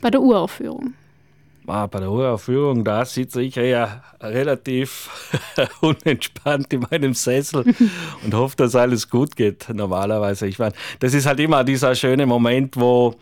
bei der Uraufführung? Bei der Uraufführung, da sitze ich ja relativ unentspannt in meinem Sessel und hoffe, dass alles gut geht, normalerweise. Ich meine, das ist halt immer dieser schöne Moment, wo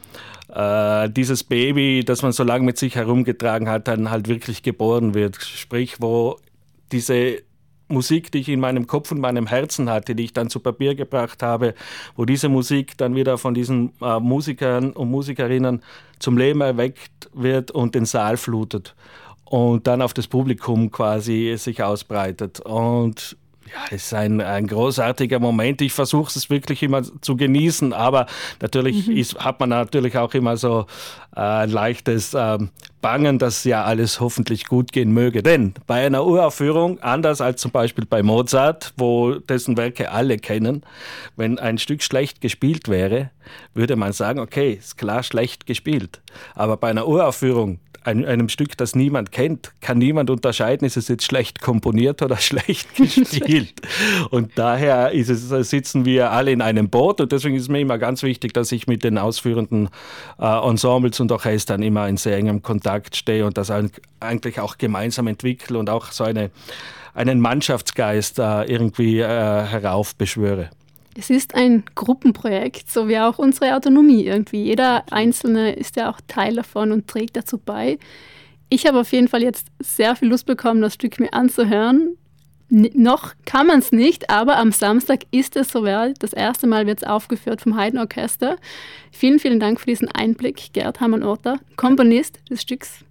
dieses Baby, das man so lange mit sich herumgetragen hat, dann halt wirklich geboren wird. Sprich, wo diese Musik, die ich in meinem Kopf und meinem Herzen hatte, die ich dann zu Papier gebracht habe, wo diese Musik dann wieder von diesen Musikern und Musikerinnen zum Leben erweckt wird und den Saal flutet und dann auf das Publikum quasi sich ausbreitet. Und ja, es ist ein großartiger Moment. Ich versuche es wirklich immer zu genießen, aber natürlich hat man natürlich auch immer so ein leichtes Bangen, dass ja alles hoffentlich gut gehen möge. Denn bei einer Uraufführung, anders als zum Beispiel bei Mozart, wo dessen Werke alle kennen, wenn ein Stück schlecht gespielt wäre, würde man sagen, okay, ist klar schlecht gespielt. Aber bei einer Uraufführung, einem Stück, das niemand kennt, kann niemand unterscheiden, ist es jetzt schlecht komponiert oder schlecht gespielt. Und daher sitzen wir alle in einem Boot und deswegen ist es mir immer ganz wichtig, dass ich mit den ausführenden Ensembles und Orchestern immer in sehr engem Kontakt stehe und das eigentlich auch gemeinsam entwickle und auch so einen Mannschaftsgeist irgendwie heraufbeschwöre. Es ist ein Gruppenprojekt, so wie auch unsere Autonomie irgendwie. Jeder Einzelne ist ja auch Teil davon und trägt dazu bei. Ich habe auf jeden Fall jetzt sehr viel Lust bekommen, das Stück mir anzuhören. Noch kann man es nicht, aber am Samstag ist es soweit. Das erste Mal wird es aufgeführt vom Haydn Orchester. Vielen, vielen Dank für diesen Einblick, Gerd Hamann-Orta, Komponist des Stücks.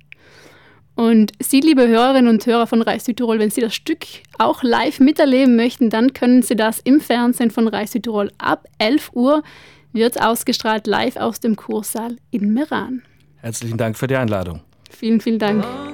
Und Sie, liebe Hörerinnen und Hörer von Rai Südtirol, wenn Sie das Stück auch live miterleben möchten, dann können Sie das im Fernsehen von Rai Südtirol ab 11 Uhr wird ausgestrahlt live aus dem Kursaal in Meran. Herzlichen Dank für die Einladung. Vielen, vielen Dank.